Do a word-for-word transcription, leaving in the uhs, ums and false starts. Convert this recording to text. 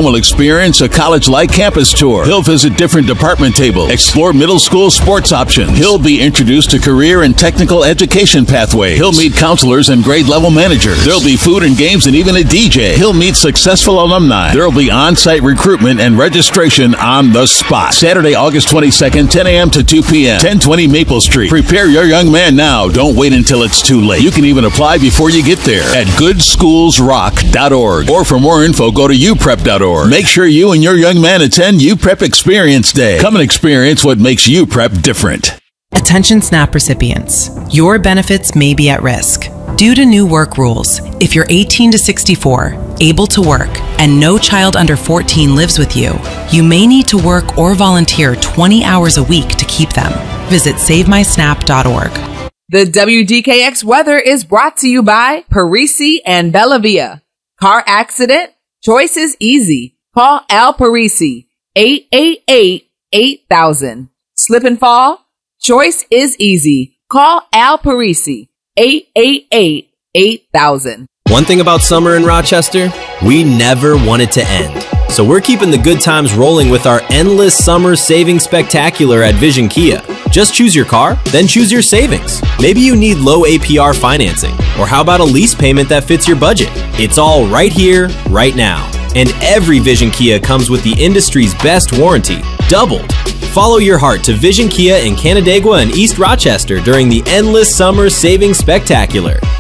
will experience a college-like campus tour. He'll visit different department tables, explore middle school sports options. He'll be introduced to career and technical education pathways. He'll meet counselors and grade-level managers. There'll be food and games and even a D J. He'll meet successful alumni. There'll be on-site recruitment and registration on the spot. Saturday, August twenty-second, ten a.m. to two p.m., ten twenty Maple Street. Prepare your young man now. Don't wait until it's too late. You can even apply before you get there at good schools rock dot org. Or for more info, go to u prep dot org. Make sure you and your young man attend U Prep Experience Day. Come and experience what makes U Prep different. Attention SNAP recipients. Your benefits may be at risk. Due to new work rules, if you're eighteen to sixty-four, able to work, and no child under fourteen lives with you, you may need to work or volunteer twenty hours a week to keep them. Visit save my snap dot org. The W D K X weather is brought to you by Parisi and Bellavia. Car accident? Choice is easy. Call Al Parisi, eight eight eight, eight thousand. Slip and fall? Choice is easy. Call Al Parisi, eight eight eight, eight thousand. One thing about summer in Rochester, we never want it to end. So we're keeping the good times rolling with our endless summer savings spectacular at Vision Kia. Just choose your car, then choose your savings. Maybe you need low A P R financing, or how about a lease payment that fits your budget? It's all right here, right now. And every Vision Kia comes with the industry's best warranty, doubled. Follow your heart to Vision Kia in Canandaigua and East Rochester during the endless summer savings spectacular.